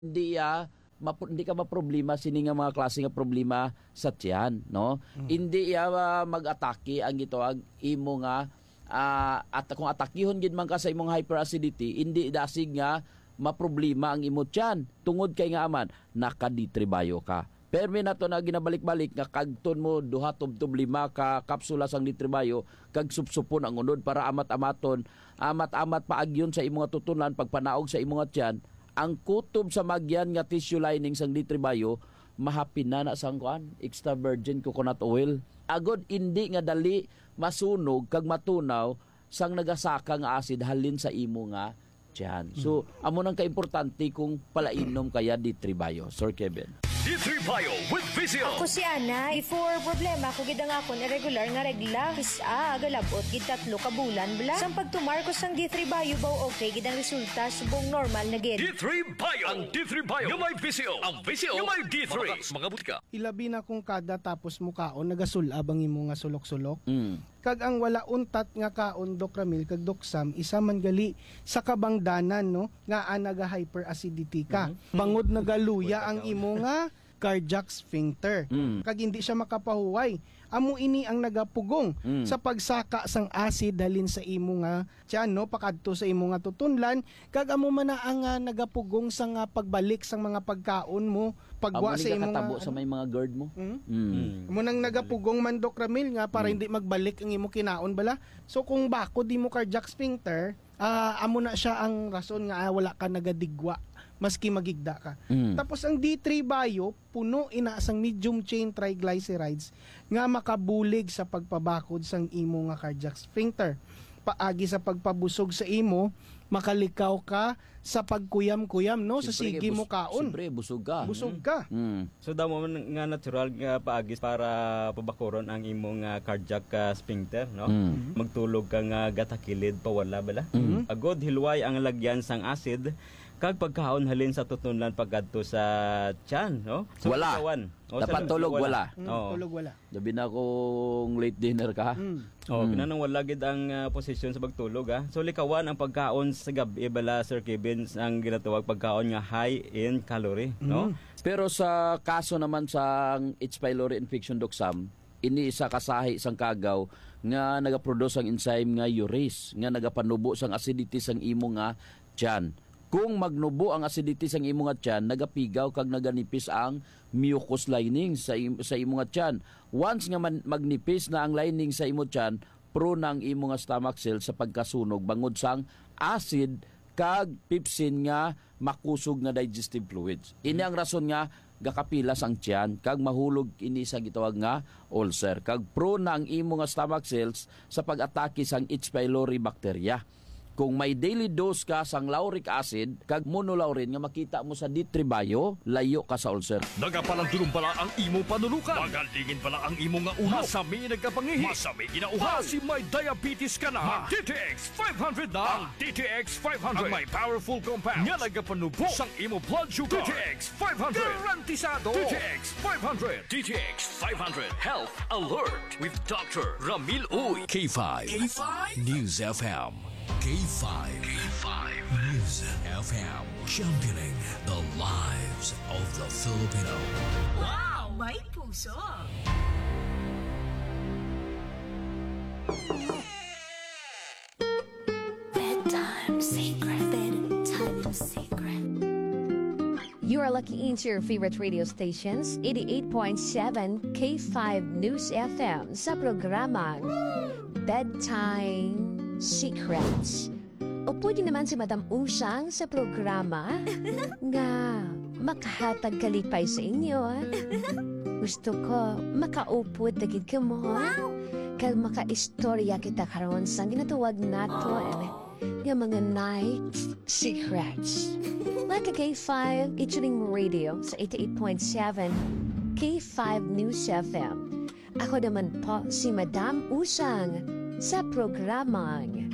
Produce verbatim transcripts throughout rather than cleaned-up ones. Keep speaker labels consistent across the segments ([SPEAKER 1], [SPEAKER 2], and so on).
[SPEAKER 1] hindi ya mapo, hindi ka maproblema sini nga mga klase nga problema sa tiyan, no? Mm. Hindi ya uh, mag-atake ang ito ang imo nga uh, at kung atakihon gid man ka sa imong hyperacidity, hindi dasig nga maproblema ang imo tiyan tungod kay nga aman nakaditribayo ka. Permi na to na ginabalik-balik nga kagton mo duha tubtob lima ka kapsula sang litribayo kag supsupon ang unod para amat-amaton amat-amat paagyon sa imong tutunan pagpanaog sa imong tiyan ang kutob sa magyan nga tissue lining sang litribayo mahapin na na sang kuan extra virgin coconut oil agod indi nga dali masunog kag matunaw sang nagasaka nga acid halin sa imo nga tiyan. So amo nang kaimportante kung palainom kaya litribayo. Sir Kevin.
[SPEAKER 2] D three Bio with Vizio.
[SPEAKER 3] Ako si Ana, before problema ko gid nga akon irregular nga regla. Kisa galabot gid tatlo ka bulan bla. Sang pagtumar ko sang D three Bio baw okay gid ang resulta subong normal na gid.
[SPEAKER 2] D three Bio. Ang D three Bio. Yung may Vizio. Ang Vizio. Yung may D three. Mga butika.
[SPEAKER 4] Ilabi na kung kada tapos mukaon nagasulab ang imo nga sulok-sulok.
[SPEAKER 1] Mm.
[SPEAKER 4] Kag ang wala untat nga kaon Dokramil kag Doksam isa man gali sa kabangdanan no nga anaga hyperacidity ka. Mm-hmm. Bangod nagaluya ang imo nga cardiac sphincter. Mm. Kag hindi siya makapahuway. Amo ini ang nagapugong mm. sa pagsaka sang acid dalin sa imo nga tiyan no pakadto sa imo nga tutunlan kag amo man na ang uh, nagapugong sang uh, pagbalik sang mga pagkaon mo pagwa sa imo nga
[SPEAKER 1] sa may mga GERD mo.
[SPEAKER 4] Mm? Mm. Amo nang nagapugong man Dokramil nga para mm. hindi magbalik ang imo kinaon bala. So kung bako di mo cardiac sphincter, uh, amo na siya ang rason nga ah, wala ka nagadigwa maski magigda ka. Mm. Tapos ang D three Bio, puno ina sang medium chain triglycerides nga makabulig sa pagpabakod sang imo nga cardiac sphincter. Paagi sa pagpabusog sa imo, makalikaw ka sa pagkuyam-kuyam no sa sige mo kaon.
[SPEAKER 1] Siyempre busog ka.
[SPEAKER 4] Busog ka.
[SPEAKER 1] Mm.
[SPEAKER 5] So damo man nga natural nga paagis para pabakuron ang imong uh, cardiac uh, sphincter no. Mm. Magtulog ka nga gatakilid pawala bala. Mm. Agod hilway ang lagyan sang acid kag pagkaon halin sa tutunlan pagadto sa tiyan no.
[SPEAKER 1] So, wala. O, dapat tulog wala.
[SPEAKER 4] Mm, oh. Tulog wala.
[SPEAKER 1] Labi na kung late dinner ka.
[SPEAKER 4] Mm.
[SPEAKER 5] Oh, mm. Pinanang wala gid ang uh, posisyon sa pagtulog ha. So likawan ang pagkaon sa gabi bala Sir Kevin ang ginatawag pagkaon nga high in calorie, mm. no?
[SPEAKER 1] Pero sa kaso naman sa H. pylori infection Doksam, ini isa kasahi sang kagaw nga nagaproduce ang enzyme nga urease nga nagapanubo sang acidity sang imo nga tiyan. Kung magnubo ang acidity sang imo nga tiyan, nagapigaw kag naganipis ang mucous lining sa im- sa imo nga tiyan. Once nga man- magnipis na ang lining sa imo tiyan, pro na ang imo nga stomach cells sa pagkasunog bangod sang acid kag pepsin nga makusog nga digestive fluids. Ini ang rason nga gakapilas ang tiyan kag mahulog ini sa gitawag nga ulcer. Kag pro na ang imo nga stomach cells sa pag-atake sang H. pylori bacteria. Kung may daily dose ka sang lauric acid kag monolaurin nga makita mo sa D three Bio, layo ka sa ulcer.
[SPEAKER 2] Nagapalandulong pala ang imo panulukan. Magalingin pala ang imo nga ulo. Masami nagkapangihi. Masami ginauhaw. Kasi may diabetes ka na. D T X five hundred na. Ang D T X five hundred. Ang may powerful compound. Nga nagapanubo sang imo blood sugar. D T X five hundred. Garantisado. D T X five hundred. D T X five hundred. Health Alert with Doctor Ramil Uy. K five. K five. News F M. K five. K five. News F M. Championing the lives of the Filipino.
[SPEAKER 6] Wow! May puso!
[SPEAKER 7] Bedtime Secret. Bedtime Secret.
[SPEAKER 3] You are lucky into your favorite radio stations, eighty-eight point seven K five News F M sa programang Bedtime Secrets. O pwede naman si Madam Usang sa programa nga makahatag kalipay sa inyo. Gusto ko makaupod dagid ka mo. Kag makaistorya kita karon sa ginatawag naton nga mga night secrets. Like a K five Ichiling Radio sa eighty-eight point seven K five News F M. Ako naman po si Madam Usang sa programang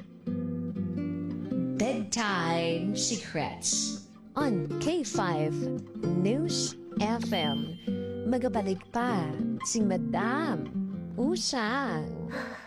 [SPEAKER 3] Bedtime Secrets on K five News F M. Magabalik pa si Madam Usang.